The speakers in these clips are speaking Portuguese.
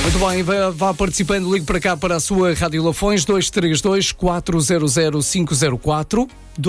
Muito bem, vá participando, ligue para cá para a sua Rádio Lafões, 232-400-504,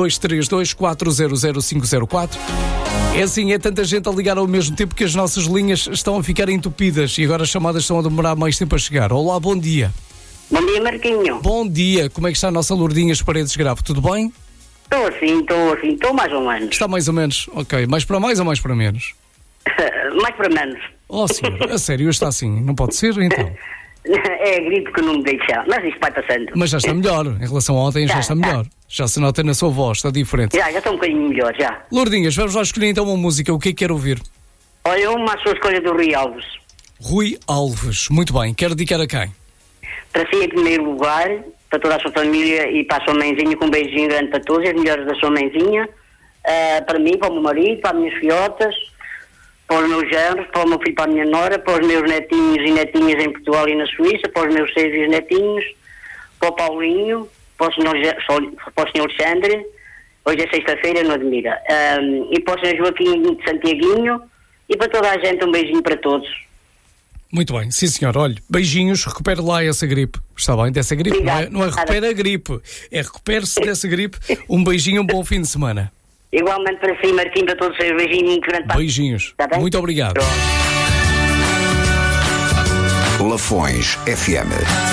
232-400-504. É assim, é tanta gente a ligar ao mesmo tempo que as nossas linhas estão a ficar entupidas e agora as chamadas estão a demorar mais tempo a chegar. Olá, bom dia. Bom dia, Marquinho. Bom dia, como é que está a nossa Lourdinhas Paredes Grave? Tudo bem? Estou mais ou menos. Está mais ou menos, ok. Mais para mais ou mais para menos? Mais para menos. Oh, senhor, a sério, está assim? Não pode ser, então? É a gripe que não me deixa, mas isto vai passando. Mas já está melhor, em relação a ontem já está melhor. Já se nota na sua voz, está diferente. Já está um bocadinho melhor, já. Lourdinhas, vamos lá escolher então uma música, o que é que quer ouvir? Olha, uma à sua escolha do Rui Alves. Rui Alves, muito bem, quer dedicar a quem? Para si, em primeiro lugar, para toda a sua família e para a sua mãezinha, com um beijinho grande para todos, as melhores da sua mãezinha, para mim, para o meu marido, para as minhas filhotas, para os meus genros, para o meu filho, para a minha nora, para os meus netinhos e netinhas em Portugal e na Suíça, para os meus 6 netinhos, para o Paulinho, para o senhor Alexandre, hoje é sexta-feira, não admira, e para o senhor Joaquim de Santiaguinho e para toda a gente, um beijinho para todos. Muito bem, sim senhor, olha, beijinhos, recupere lá essa gripe, está bem, dessa gripe, não é recupera a gripe, é recupere-se dessa gripe, um beijinho, um bom fim de semana. Igualmente para si, Marquinhos, para todos, um beijinho muito grande para... Beijinhos, tá muito obrigado. Lafões FM.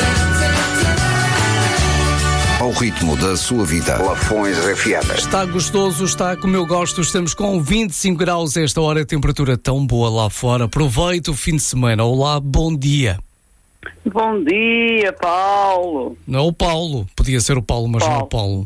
Ao ritmo da sua vida. Lafões FM. Está gostoso, está como eu gosto. Estamos com 25 graus a esta hora, temperatura tão boa lá fora. Aproveite o fim de semana. Olá, bom dia. Bom dia, Paulo. Não é o Paulo, podia ser o Paulo, mas não é o Paulo.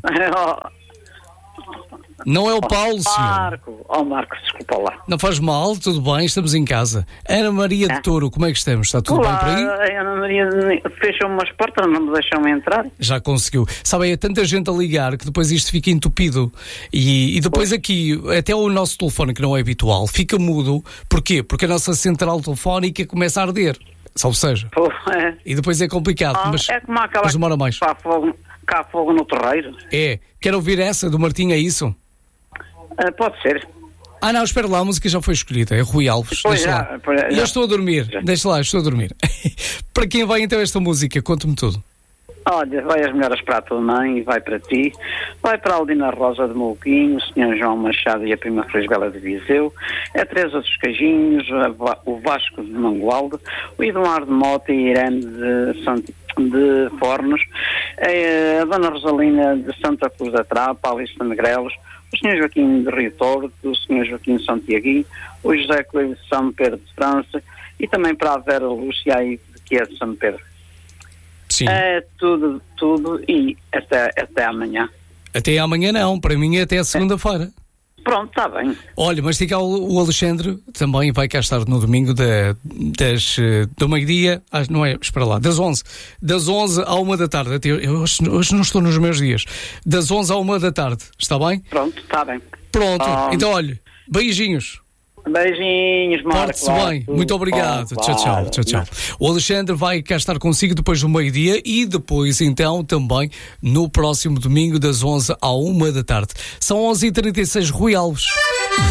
Não é o Paulo, senhor. Marco, desculpa lá. Não faz mal, tudo bem, estamos em casa. Ana Maria de Touro, como é que estamos? Está tudo bem por aí? A Ana Maria fechou umas portas, não me deixam entrar. Já conseguiu. Sabe, é tanta gente a ligar que depois isto fica entupido. E depois aqui, até o nosso telefone, que não é habitual, fica mudo. Porquê? Porque a nossa central telefónica começa a arder. Salve seja. E depois é complicado, mas, é como aquela mas demora mais. Cá fogo no terreiro. É. Quer ouvir essa do Martim, é isso? Pode ser. Não, espera lá, a música já foi escolhida, é Rui Alves. Deixa lá. Eu estou a dormir, deixa lá, estou a dormir. Para quem vai então esta música? Conte-me tudo. Olha, vai as melhoras para a tua mãe, vai para ti, vai para a Aldina Rosa de Mouquinho, o Sr. João Machado e a Prima Frisbela de Viseu, a Teresa dos Cajinhos, o Vasco de Mangualde, o Eduardo Mota e a Irene de Fornos, a Dona Rosalina de Santa Cruz da Trapa, a Alice de Negrelos, o Sr. Joaquim de Rio Torto, o Sr. Joaquim de Santiaguinho, o José Coelho de São Pedro de França e também para a Vera Lúcia aí, que é de São Pedro. Sim. É tudo e até amanhã. Até amanhã não, para mim é até a segunda-feira. Pronto, está bem. Olha, mas diga o Alexandre também vai cá estar no domingo do meio-dia, não é, espera lá, das 11 à 1 da tarde. Hoje não estou nos meus dias. Das 11 à 1 da tarde, está bem? Pronto, está bem. Pronto, então olha, beijinhos. Beijinhos, Marco. Porte-se bem. Muito obrigado. Tchau. O Alexandre vai cá estar consigo depois do meio-dia e depois, então, também no próximo domingo das 11 à 1 da tarde. São 11h36, Rui Alves.